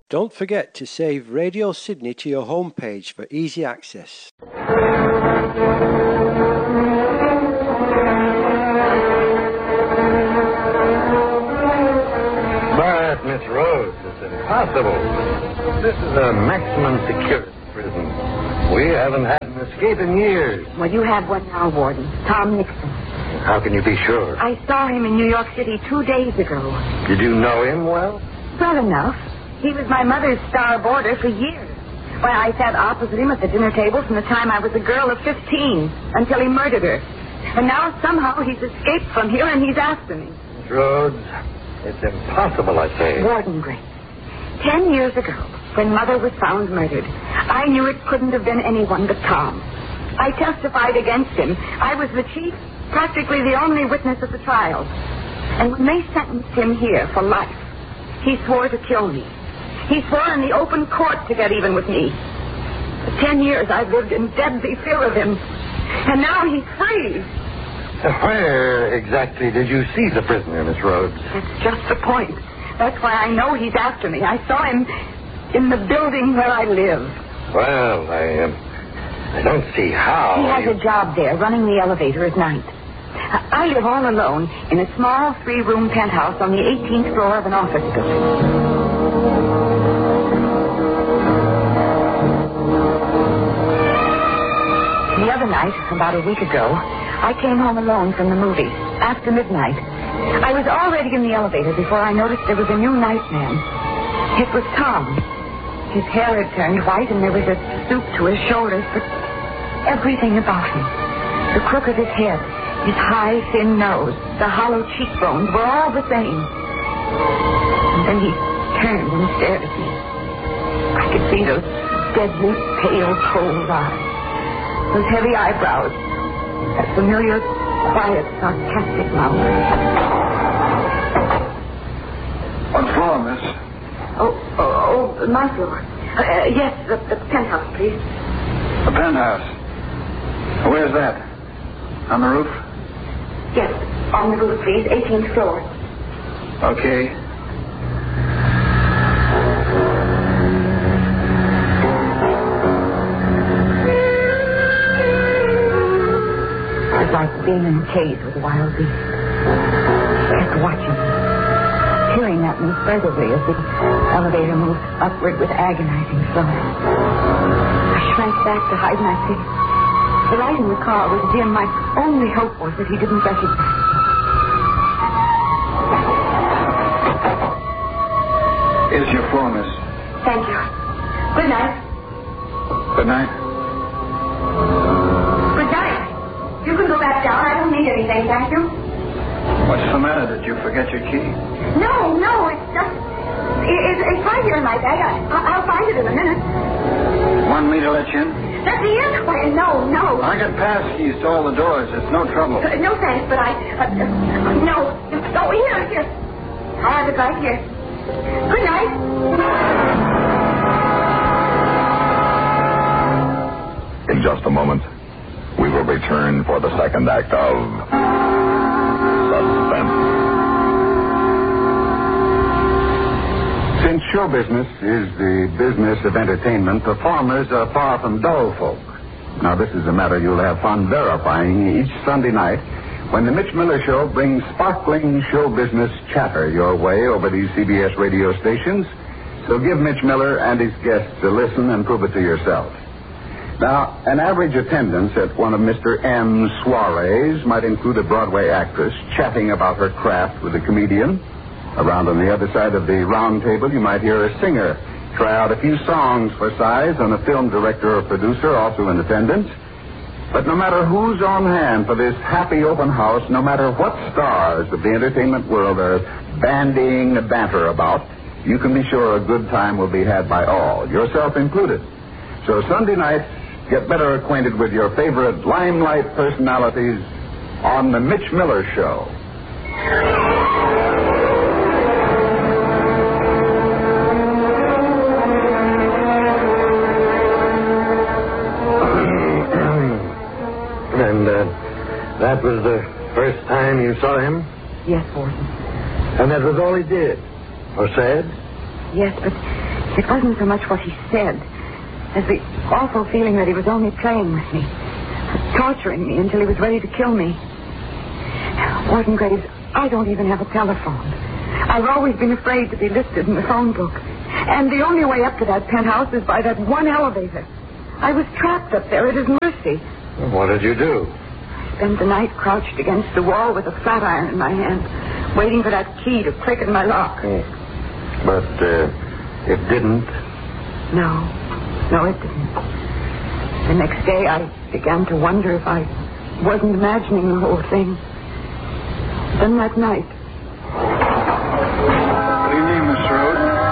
Don't forget to save Radio Sydney to your homepage for easy access. But, Miss Rhodes, it's impossible. This is a maximum security prison. We haven't had an escape in years. Well, you have one now, Warden. Tom Nixon. How can you be sure? I saw him in New York City 2 days ago. Did you know him well? Well enough. He was my mother's star boarder for years. Why, I sat opposite him at the dinner table from the time I was a girl of 15 until he murdered her. And now somehow he's escaped from here and he's after me. Miss Rhodes, it's impossible, I say. Warden Gray, 10 years ago, when Mother was found murdered, I knew it couldn't have been anyone but Tom. I testified against him. I was the chief, practically the only witness at the trial. And when they sentenced him here for life, he swore to kill me. He swore in the open court to get even with me. For 10 years I've lived in deadly fear of him. And now he's free. Where exactly did you see the prisoner, Miss Rhodes? That's just the point. That's why I know he's after me. I saw him in the building where I live. Well, I don't see how. He has a job there, running the elevator at night. I live all alone in a small 3-room penthouse on the 18th floor of an office building. The other night, about a week ago, I came home alone from the movies, after midnight. I was already in the elevator before I noticed there was a new night man. It was Tom. His hair had turned white and there was a stoop to his shoulders, but everything about him, the crook of his head, his high, thin nose, the hollow cheekbones were all the same. And then he turned and stared at me. I could see those deadly, pale, cold eyes, those heavy eyebrows, that familiar, quiet, sarcastic mouth. What floor, miss? Oh, my floor. Yes, the penthouse, please. The penthouse. Where's that? On the roof? Yes, on the roof, please. 18th floor. Okay. It's like being in a cage with a wild beast. Kept watching me, peering at me furtively as the elevator moved upward with agonizing slow. I shrank back to hide my face. The light in the car was dim. My only hope was that he didn't recognize me. Here's your floor, miss. Thank you. Good night. Good night. Good night. You can go back down. I don't need anything, thank you. What's the matter? Did you forget your key? No, it's just... It's right here in my bag. I'll find it in a minute. Want me to let you in? Let me in? Why, no. I got pass keys to all the doors. It's no trouble. No, thanks, but no. Oh, here. I have it right here. Good night. In just a moment, we will return for the second act of Suspense. Since show business is the business of entertainment, performers are far from dull folk. Now, this is a matter you'll have fun verifying each Sunday night when the Mitch Miller Show brings sparkling show business chatter your way over these CBS radio stations. So give Mitch Miller and his guests a listen and prove it to yourself. Now, an average attendance at one of Mr. M's soirees might include a Broadway actress chatting about her craft with a comedian. Around on the other side of the round table, you might hear a singer try out a few songs for size and a film director or producer also in attendance. But no matter who's on hand for this happy open house, no matter what stars of the entertainment world are bandying banter about, you can be sure a good time will be had by all, yourself included. So Sunday night, get better acquainted with your favorite limelight personalities on The Mitch Miller Show. And that was the first time you saw him? Yes, Warden. And that was all he did? Or said? Yes, but It wasn't so much what he said as the awful feeling that he was only playing with me, torturing me until he was ready to kill me. Warden Graves, I don't even have a telephone. I've always been afraid to be listed in the phone book. And the only way up to that penthouse is by that one elevator. I was trapped up there at his mercy. Well, what did you do? I spent the night crouched against the wall with a flat iron in my hand, waiting for that key to click in my lock. But it didn't? No, it didn't. The next day, I began to wonder if I wasn't imagining the whole thing. Then that night...